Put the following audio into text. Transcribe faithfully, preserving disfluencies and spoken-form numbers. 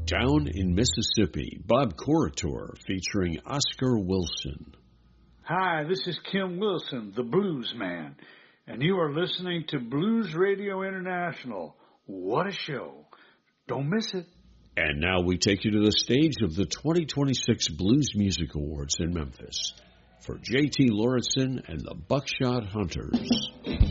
Down in Mississippi, Bob Corritore featuring Oscar Wilson. Hi, this is Kim Wilson, the Blues Man, and you are listening to Blues Radio International. What a show. Don't miss it. And now we take you to the stage of the twenty twenty-six Blues Music Awards in Memphis for J T Lauritsen and the Buckshot Hunters.